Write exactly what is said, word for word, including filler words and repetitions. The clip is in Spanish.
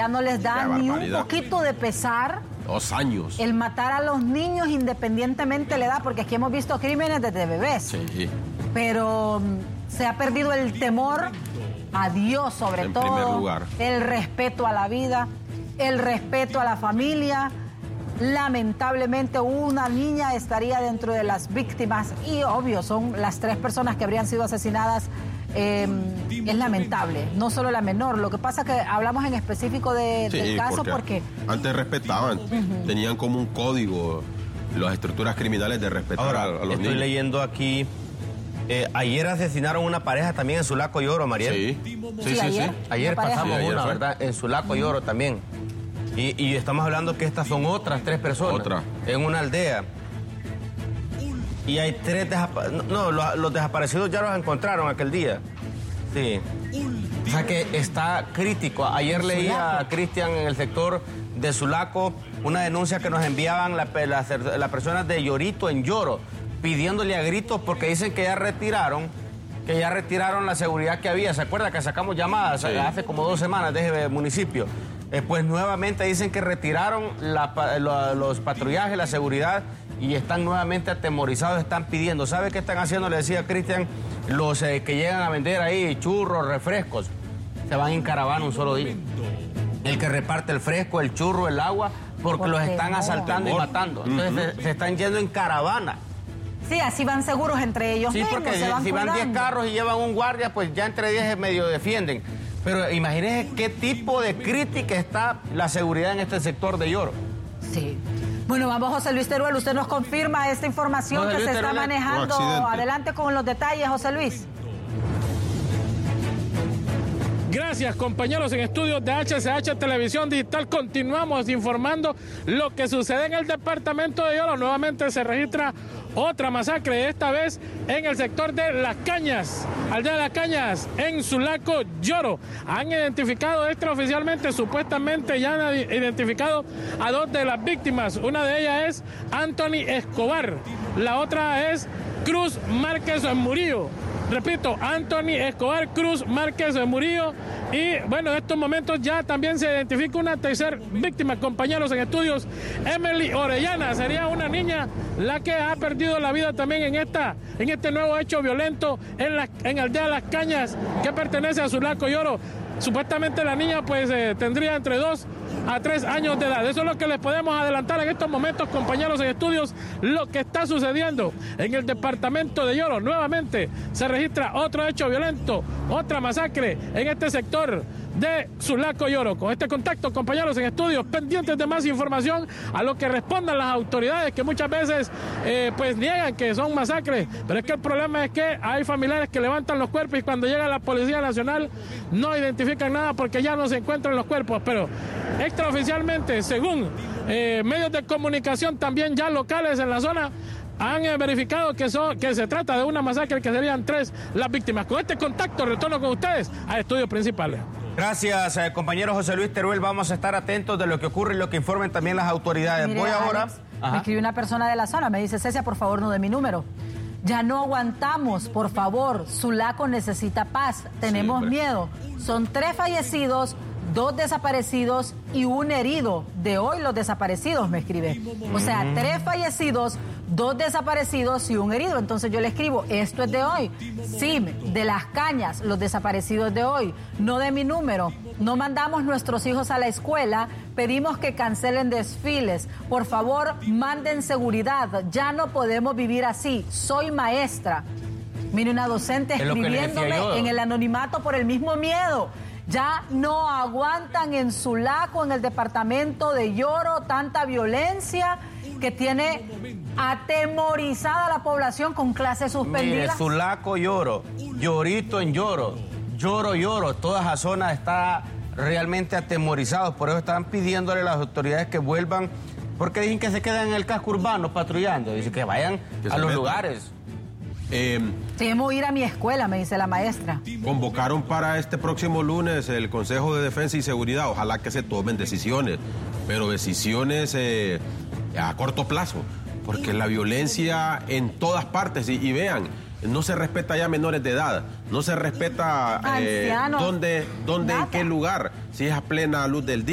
ya no les da ni un poquito de pesar. Dos años. El matar a los niños independientemente de la edad, porque aquí hemos visto crímenes desde bebés. Sí. Pero se ha perdido el temor a Dios, sobre en todo. En primer lugar. El respeto a la vida, el respeto a la familia. Lamentablemente una niña estaría dentro de las víctimas y obvio son las tres personas que habrían sido asesinadas. Eh, es lamentable, no solo la menor. Lo que pasa es que hablamos en específico de, sí, del caso porque, porque antes respetaban, uh-huh. tenían como un código las estructuras criminales de respetar Ahora, a, a los estoy niños. Estoy leyendo aquí, eh, ayer asesinaron una pareja también en Sulaco y Oro, Mariel. Sí, sí, sí, sí. Ayer, sí. ayer pasamos sí, ayer una, fue. ¿verdad? En Sulaco y Oro también. Y, y estamos hablando que estas son otras tres personas. Otra. En una aldea. Y hay tres desaparecidos. No, los, los desaparecidos ya los encontraron aquel día. Sí. O sea que está crítico. Ayer leía a Cristian en el sector de Sulaco una denuncia que nos enviaban las la, la personas de Llorito en Lloro, pidiéndole a gritos porque dicen que ya retiraron, que ya retiraron la seguridad que había. ¿Se acuerda que sacamos llamadas sí. hace como dos semanas de ese municipio? Eh, pues nuevamente dicen que retiraron la, la, los patrullajes, la seguridad, y están nuevamente atemorizados, están pidiendo. ¿Sabe qué están haciendo? Le decía Cristian, los eh, que llegan a vender ahí churros, refrescos, se van en caravana un solo día. El que reparte el fresco, el churro, el agua, porque, porque los están no. asaltando y matando. Entonces uh-huh. se, se están yendo en caravana. Sí, así van seguros entre ellos. Sí, mismos, porque se van si cuidando. van diez carros y llevan un guardia, pues ya entre diez medio defienden. Pero imagínense qué tipo de crítica está la seguridad en este sector de Lloro. Sí. Bueno, vamos, José Luis Teruel, usted nos confirma esta información José que Luis se Teruel, está manejando. Adelante con los detalles, José Luis. Gracias, compañeros en estudios de H C H Televisión Digital. Continuamos informando lo que sucede en el departamento de Lloro. Nuevamente se registra otra masacre, esta vez en el sector de Las Cañas, aldea de Las Cañas, en Sulaco, Lloro. Han identificado extraoficialmente, supuestamente ya han identificado a dos de las víctimas. Una de ellas es Anthony Escobar, la otra es Cruz Márquez Murillo. Repito, Anthony Escobar Cruz Márquez Murillo. Y bueno, en estos momentos ya también se identifica una tercera víctima, compañeros en estudios, Emily Orellana. Sería una niña la que ha perdido la vida también en esta en este nuevo hecho violento en la en aldea Las Cañas, que pertenece a Sulaco y Oro. Supuestamente la niña pues eh, tendría entre dos a tres años de edad. Eso es lo que les podemos adelantar en estos momentos, compañeros en estudios, lo que está sucediendo en el departamento de Lloro. Nuevamente se registra otro hecho violento, otra masacre en este sector de Sulaco y Oro. Con este contacto, compañeros en estudios, pendientes de más información a lo que respondan las autoridades, que muchas veces eh, pues niegan que son masacres, pero es que el problema es que hay familiares que levantan los cuerpos y cuando llega la Policía Nacional no identifican nada porque ya no se encuentran los cuerpos. Pero extraoficialmente, según eh, medios de comunicación también ya locales en la zona, han eh, verificado que, son, que se trata de una masacre, que serían tres las víctimas. Con este contacto retorno con ustedes a estudios principales. Gracias, eh, compañero José Luis Teruel. Vamos a estar atentos de lo que ocurre y lo que informen también las autoridades. Mire, Voy ahora... Alex, me escribe una persona de la zona, me dice: Cecia, por favor, no dé mi número. Ya no aguantamos, por favor. Sulaco necesita paz. Tenemos sí, miedo. Son tres fallecidos, dos desaparecidos y un herido. De hoy los desaparecidos, me escribe. O sea, tres fallecidos, dos desaparecidos y un herido. Entonces yo le escribo, esto es de hoy. Sí, de Las Cañas, los desaparecidos de hoy. No de mi número. No mandamos nuestros hijos a la escuela. Pedimos que cancelen desfiles. Por favor, manden seguridad. Ya no podemos vivir así. Soy maestra. Mire, una docente escribiéndome en el anonimato por el mismo miedo. Ya no aguantan en Sulaco, en el departamento de Lloro, tanta violencia que tiene atemorizada a la población con clases suspendidas. Mire, Sulaco, Lloro, Llorito en Lloro, Lloro, Lloro, toda esa zona está realmente atemorizada. Por eso están pidiéndole a las autoridades que vuelvan, porque dicen que se quedan en el casco urbano patrullando, dicen que vayan que a los metan. lugares. Eh, Temo ir a mi escuela, me dice la maestra. Convocaron para este próximo lunes el Consejo de Defensa y Seguridad. Ojalá que se tomen decisiones, pero decisiones eh, a corto plazo, porque la violencia en todas partes, y, y vean, no se respeta ya menores de edad, no se respeta eh, dónde, dónde en qué lugar, si es a plena luz del día.